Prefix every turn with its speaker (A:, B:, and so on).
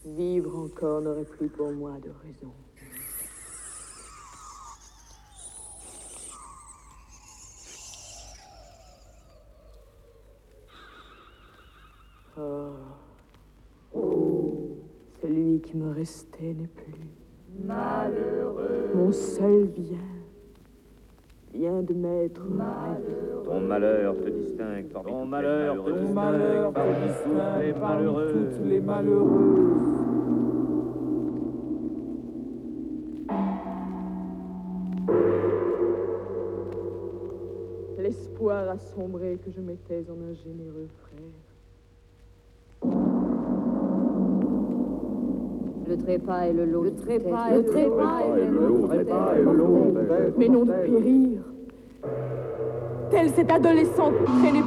A: Vivre encore n'aurait plus pour moi de raison. Oh, celui qui me restait n'est plus.
B: Malheureux.
A: Mon seul bien de m'être malheureux.
C: Ton malheur te distingue parmi
B: Ton
C: toutes
B: malheur
C: les
B: te
C: malheureuses.
B: distingue parmi toutes les malheureuses.
D: Toutes les malheureuses.
A: L'espoir assombré que je mettais en un généreux frère.
E: Le trépas et le lot.
D: Le trépas et le lot.
A: Mais non de périr. Telle cette adolescente traînée